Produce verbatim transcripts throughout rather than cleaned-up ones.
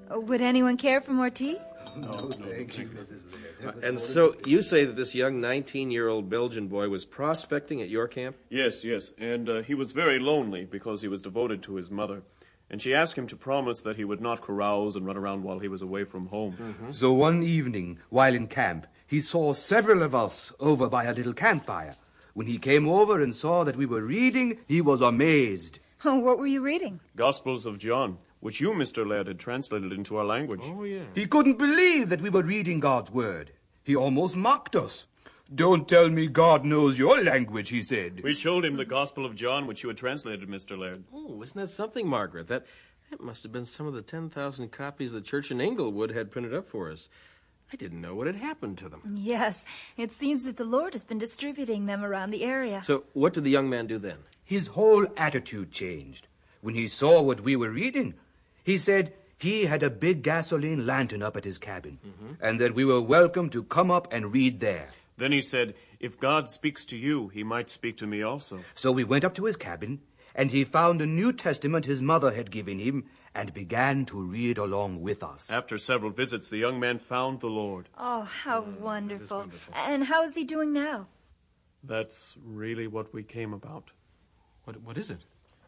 Uh, would anyone care for more tea? No, thank you, Missus Laird. And so you say that this young nineteen-year-old Belgian boy was prospecting at your camp? Yes, yes, and uh, he was very lonely because he was devoted to his mother. And she asked him to promise that he would not carouse and run around while he was away from home. Mm-hmm. So one evening, while in camp, he saw several of us over by a little campfire. When he came over and saw that we were reading, he was amazed. Oh, what were you reading? Gospels of John, which you, Mister Laird, had translated into our language. Oh, yeah. He couldn't believe that we were reading God's word. He almost mocked us. Don't tell me God knows your language, he said. We showed him the Gospel of John, which you had translated, Mister Laird. Oh, isn't that something, Margaret? That, that must have been some of the ten thousand copies the church in Englewood had printed up for us. I didn't know what had happened to them. Yes, it seems that the Lord has been distributing them around the area. So what did the young man do then? His whole attitude changed. When he saw what we were reading, he said he had a big gasoline lantern up at his cabin, mm-hmm. and that we were welcome to come up and read there. Then he said, if God speaks to you, he might speak to me also. So we went up to his cabin, and he found a New Testament his mother had given him, and began to read along with us. After several visits, the young man found the Lord. Oh, how Mm, wonderful. wonderful. And how is he doing now? That's really what we came about. What, what is it?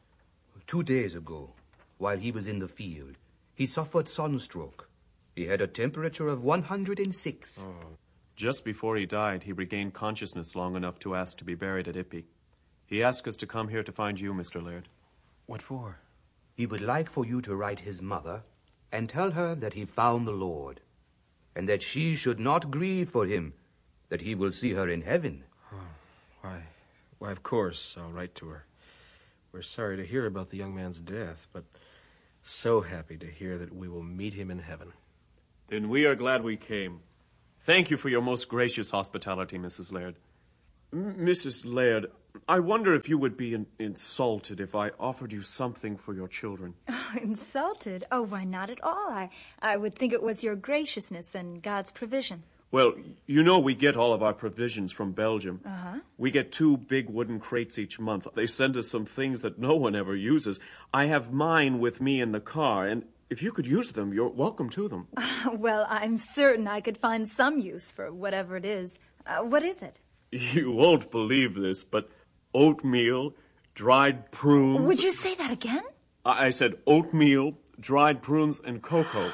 Two days ago, while he was in the field, he suffered sunstroke. He had a temperature of one hundred six. Oh. Just before he died, he regained consciousness long enough to ask to be buried at Ippy. He asked us to come here to find you, Mister Laird. What for? He would like for you to write his mother and tell her that he found the Lord, and that she should not grieve for him, that he will see her in heaven. Oh, why, why, of course, I'll write to her. We're sorry to hear about the young man's death, but so happy to hear that we will meet him in heaven. Then we are glad we came. Thank you for your most gracious hospitality, Missus Laird. M- Missus Laird, I wonder if you would be in- insulted if I offered you something for your children. Oh, insulted? Oh, why not at all? I, I would think it was your graciousness and God's provision. Well, you know we get all of our provisions from Belgium. Uh-huh. We get two big wooden crates each month. They send us some things that no one ever uses. I have mine with me in the car, and if you could use them, you're welcome to them. Well, I'm certain I could find some use for whatever it is. Uh, what is it? You won't believe this, but oatmeal, dried prunes... Would you say that again? I, I said oatmeal, dried prunes, and cocoa.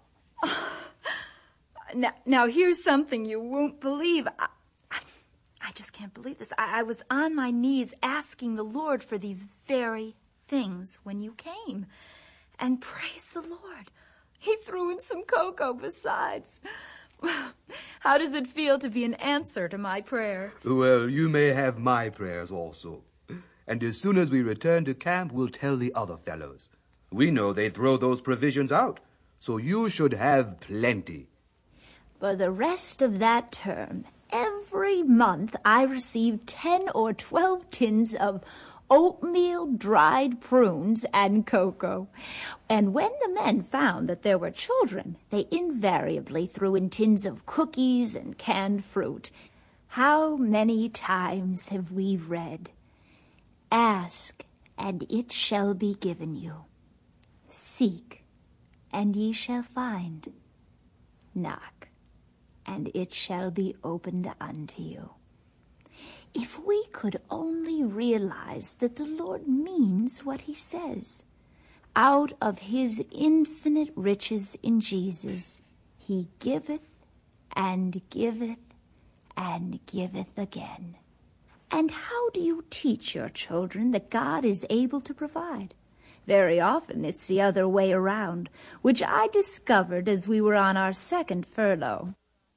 Now, now, here's something you won't believe. I, I, I just can't believe this. I, I was on my knees asking the Lord for these very things when you came. And praise the Lord, he threw in some cocoa besides. How does it feel to be an answer to my prayer? Well, you may have my prayers also. And as soon as we return to camp, we'll tell the other fellows. We know they throw those provisions out, so you should have plenty. For the rest of that term, every month I received ten or twelve tins of oatmeal, dried prunes, and cocoa. And when the men found that there were children, they invariably threw in tins of cookies and canned fruit. How many times have we read, "Ask, and it shall be given you. Seek, and ye shall find. Knock, and it shall be opened unto you." If we could only realize that the Lord means what he says. Out of his infinite riches in Jesus, he giveth and giveth and giveth again. And how do you teach your children that God is able to provide? Very often it's the other way around, which I discovered as we were on our second furlough.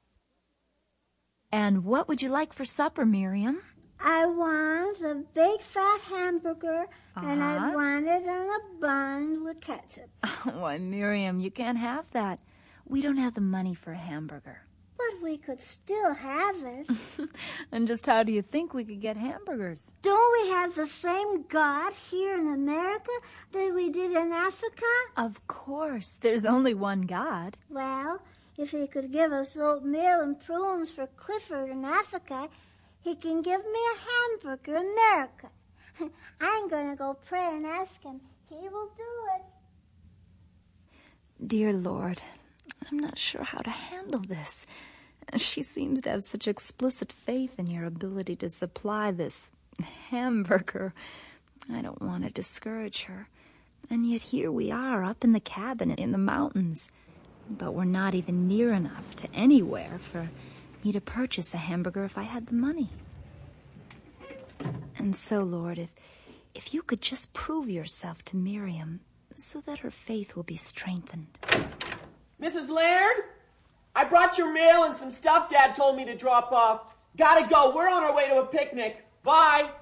And what would you like for supper, Miriam? I want a big fat hamburger, uh-huh. and I want it on a bun with ketchup. Oh, why, Miriam, you can't have that. We don't have the money for a hamburger. But we could still have it. And just how do you think we could get hamburgers? Don't we have the same God here in America that we did in Africa? Of course. There's only one God. Well, if he could give us oatmeal and prunes for Clifford in Africa, he can give me a hamburger in America. I'm going to go pray and ask him. He will do it. Dear Lord, I'm not sure how to handle this. She seems to have such explicit faith in your ability to supply this hamburger. I don't want to discourage her. And yet here we are up in the cabin in the mountains. But we're not even near enough to anywhere for me to purchase a hamburger if I had the money. And so, Lord, if, if you could just prove yourself to Miriam so that her faith will be strengthened. Missus Laird? I brought your mail and some stuff Dad told me to drop off. Gotta go. We're on our way to a picnic. Bye.